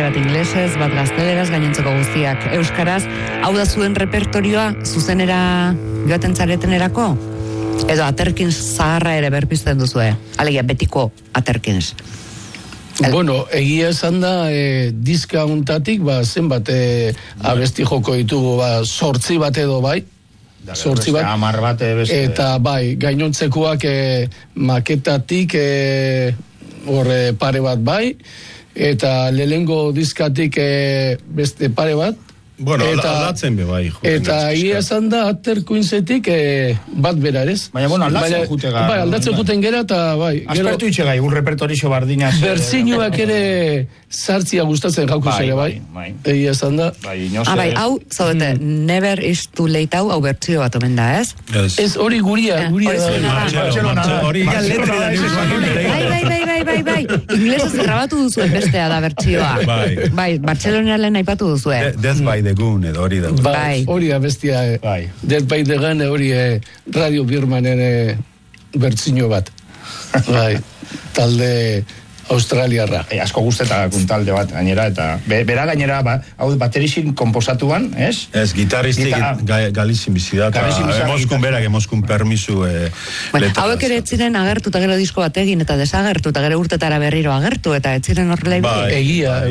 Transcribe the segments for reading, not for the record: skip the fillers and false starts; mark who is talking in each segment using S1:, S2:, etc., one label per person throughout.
S1: bat inglesez, bat gazteleraz, gainontzeko guztiak euskaraz. Hau da zuen repertorioa zuzenera joaten zaretenerako? Edo Aterkins zaharra ere berpizten duzue? Alegia, betiko Aterkins.
S2: Bueno, egia esan da, diska untatik, zenbat abesti joko ditugu, 8 bat edo bai. 8 bat.
S3: 10 bat beste.
S2: Eta bai, gainontzekoak maketatik pare bat bai, eta lehengo diskatik beste pare bat.
S4: Bueno, aldatzen be bai.
S2: Eta egia esan da, Aterkinsetik bat berarez.
S3: Baina, bueno, aldatzen jute gara.
S2: Bai, aldatzen juten gera, eta bai.
S3: Aspertu itxe gai, un repertorixo bardina.
S2: Berzinuak ere sartzia gustatzen jauko zere, bai. Egia esan da.
S1: Bai, hau, zaudete, Never is too late hau bertsio bat omen da, ez?
S2: Ez, hori guria da.
S4: Hori
S1: Bai. Inglesez grabatu duzuen bestea da bertsioa. Bai, Bartzelona lehen aipatu duzue.
S4: Death by the Gun, edo hori da.
S1: Bai.
S2: Hori da bestia, Death by the Gun, hori Radio Birmanen bertsio bat. Bai, talde australiarra.
S3: Asko guztetakun talde bat gainera, eta bera gainera, hau baterixin komposatuan, ez?
S4: Ez, gitarristik galizin bizidata. Moskun berak, Moskun permisu letra.
S1: Hauek ere etziren agertu eta gero disko bat egin eta desagertu eta gero urtetara berriro agertu eta etziren horrela
S2: egia.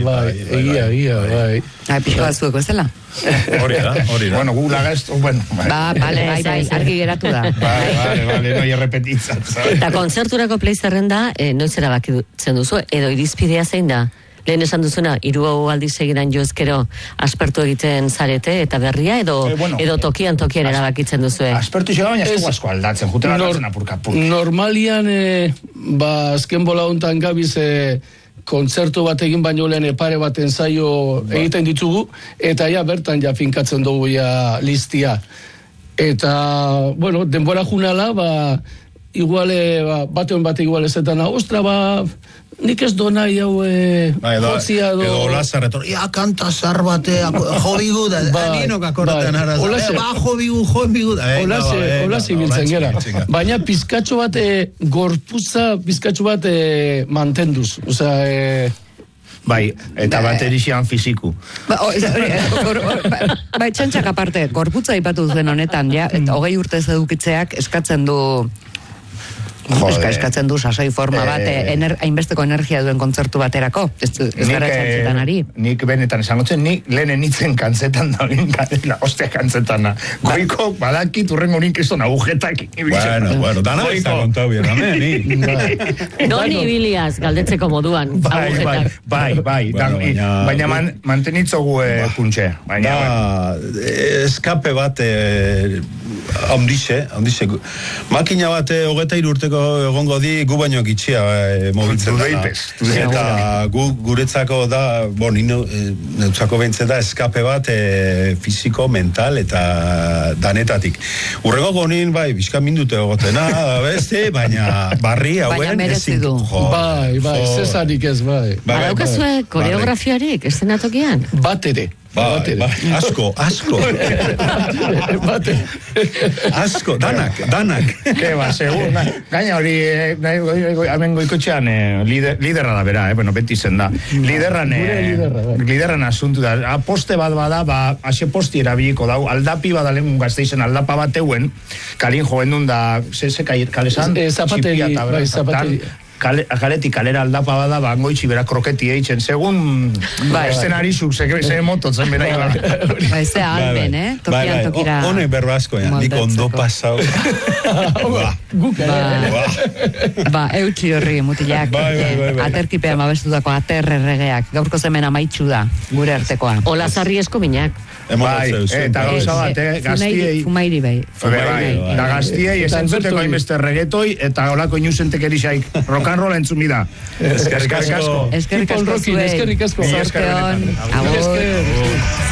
S1: Pixko bat zueko, ez dela?
S4: Hori da.
S3: Bueno, gu lagaz, bueno.
S1: Bai, argi geratu da.
S3: Vale, noi errepetitzen.
S5: Eta kontzerturako pleizerrenda, noiz erabakitzen duzu, edo irizpidea zein da? Lehen esan duzuna, 3 aldiz segidan joezkero aspertu egiten zarete eta berria, edo tokian erabakitzen duzue?
S3: Aspertu xega, baina ez asko aldatzen, jute aldatzen apurka-apurka.
S2: Normalian, azken bola hontan gabiz, kontzertu bat egin baino lehen pare bat ensaio egiten ditugu, eta bertan finkatzen dugu listia. Eta, bueno, denbora junala, iguale, batean bat igual ezetan, ostra, nik ez do nahi hau jotzia do...
S4: Edo Lazar retor, kanta zar bate, jo bigu da, nienok akordaten araz, jo bigu da.
S2: Hola zibiltzen gera. Baina pizkatxo bat, gorputza pizkatxo bat mantenduz.
S3: Bai, eta baterixian fiziku.
S1: Bai, txantxak aparte, gorputza ipatu duen honetan, 20 urte edukitzeak eskatzen du... Eskatzen du sasoi forma bat, hainbesteko energia duen kontzertu baterako. Ez gara txantzetan ari.
S3: Nik benetan esan gotzen, nik lehen enitzen kantzetan da, ostia kantzetana. Goiko, badakit, urrengo nik ez dona agujetak.
S4: Bueno, dana ez da kontau bien,
S5: Doni biliaz, galdetzeko moduan, agujetak.
S3: Bai, baina mantenitzogu puntxe.
S4: Eskape bat, handixe, makina bat 23 urteko egongo di gu baino gitxia mobiltzen dana. Eta guretzako da, neutzako behintzen da eskape bat fisiko, mental eta danetatik. Urrego gonin, bizka mindute egotena, beste, baina barri hauen...
S1: Baina merezi du.
S2: Bai, zesarik ez, bai.
S5: Badaukazue koreografiarik, estenatokian?
S2: Bat ere.
S4: Asko. Asko, danak.
S3: Keba, segun. Gaina hori, hemen goikotxean, liderra da bera, beti zen da. Liderran asuntu da. Poste bat bada, ase posti erabiliko dau, aldapi badalen gazteizen aldapa bateuen, kalin joven duen da, ze kalesan?
S2: Zapateri.
S3: Kaletik kalera aldapa bada, angoitzi bera kroketi eitzen, segun estenari zuk, ze mototzen bera iba.
S1: Ze alben, tokian tokira.
S4: Honek berro asko, nik ondo pasau.
S2: Guk
S1: eutxi horri mutilak. Aterkipea mabestutako aterre regeak. Gaurko zemen amaitxu da, gure artekoa.
S5: Ola zarri esko minak.
S3: Eta gauza bat, gaztiei...
S1: Fumairi bai.
S3: Da gaztiei esentzuteko hainbeste regetoi, eta olako inusentek erisaik rock'n'roll entzumida.
S1: Eskerrik asko.
S2: Eskerrik asko.
S1: Zorteon.